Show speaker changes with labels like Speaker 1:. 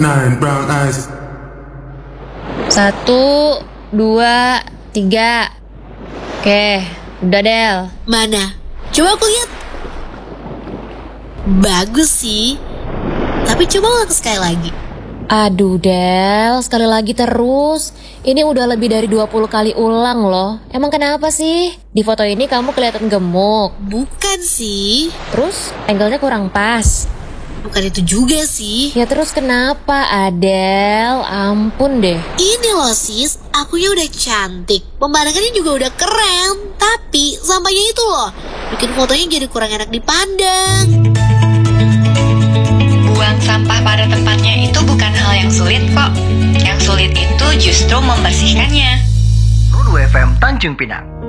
Speaker 1: Nine brown eyes.
Speaker 2: 1, 2, 3. Oke, udah Del.
Speaker 3: Mana? Coba aku lihat. Bagus sih. Tapi coba ulang sekali lagi.
Speaker 2: Aduh Del, sekali lagi terus. Ini udah lebih dari 20 kali ulang loh. Emang kenapa sih? Di foto ini kamu kelihatan gemuk.
Speaker 3: Bukan sih.
Speaker 2: Terus angle-nya kurang pas.
Speaker 3: Bukan itu juga sih.
Speaker 2: Ya terus kenapa Adel? Ampun deh.
Speaker 3: Ini loh sis, akunya udah cantik, pemandangannya juga udah keren. Tapi sampahnya itu loh, bikin fotonya jadi kurang enak dipandang.
Speaker 4: Buang sampah pada tempatnya itu bukan hal yang sulit kok. Yang sulit itu justru membersihkannya.
Speaker 5: Road FM Tanjung Pinang.